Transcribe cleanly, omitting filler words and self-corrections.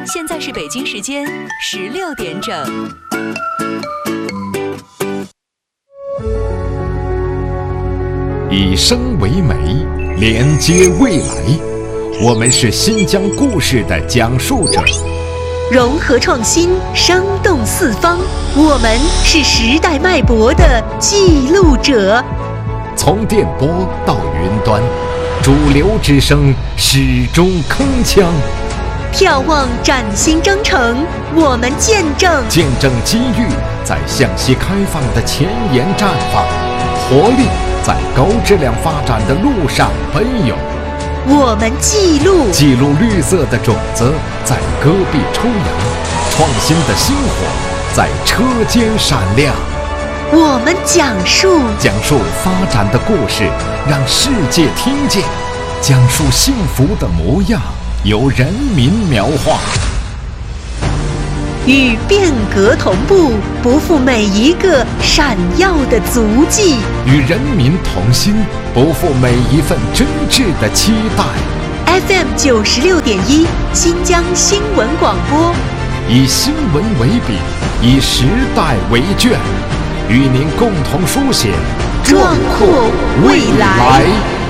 现在是北京时间16点整。 以声为媒，连接未来。我们是新疆故事的讲述者， 融合创新，生动四方。我们是时代脉搏的记录者。 从电波到云端，主流之声始终铿锵。 眺望崭新征程，我们见证机遇在向西开放的前沿绽放，活力在高质量发展的路上奔涌。 我们记录绿色的种子在戈壁抽芽，创新的星火在车间闪亮。 我们讲述发展的故事，让世界听见；讲述幸福的模样，由人民描画。 与变革同步，不负每一个闪耀的足迹； 与人民同心，不负每一份真挚的期待。 FM 96.1，新疆新闻广播， 以新闻为笔，以时代为卷，与您共同书写壮阔未来。